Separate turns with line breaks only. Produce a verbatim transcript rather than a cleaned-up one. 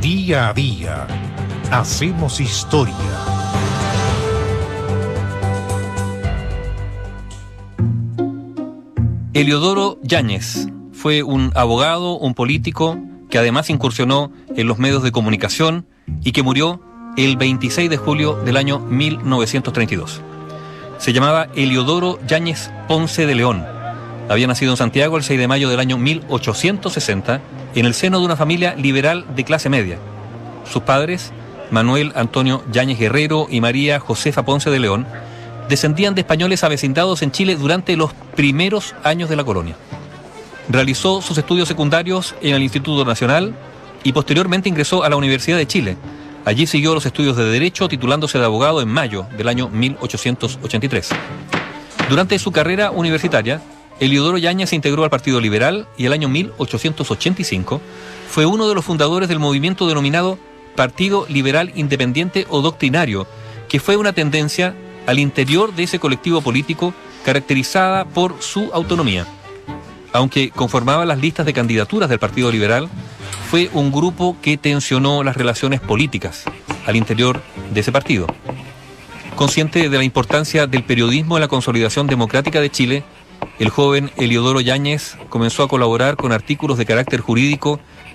Día a día hacemos historia.
Eliodoro Yáñez fue un abogado, un político que además incursionó en los medios de comunicación y que murió el veintiséis de julio del año mil novecientos treinta y dos. Se llamaba Eliodoro Yáñez Ponce de León. Había nacido en Santiago el seis de mayo del año mil ochocientos sesenta en el seno de una familia liberal de clase media. Sus padres, Manuel Antonio Yáñez Guerrero y María Josefa Ponce de León, descendían de españoles avecindados en Chile durante los primeros años de la colonia. Realizó sus estudios secundarios en el Instituto Nacional y posteriormente ingresó a la Universidad de Chile. Allí siguió los estudios de Derecho, titulándose de abogado en mayo del año mil ochocientos ochenta y tres. Durante su carrera universitaria, Eliodoro Yáñez se integró al Partido Liberal y el año mil ochocientos ochenta y cinco fue uno de los fundadores del movimiento denominado Partido Liberal Independiente o Doctrinario, que fue una tendencia al interior de ese colectivo político caracterizada por su autonomía. Aunque conformaba las listas de candidaturas del Partido Liberal, fue un grupo que tensionó las relaciones políticas al interior de ese partido. Consciente de la importancia del periodismo en la consolidación democrática de Chile, el joven Eliodoro Yáñez comenzó a colaborar con artículos de carácter jurídico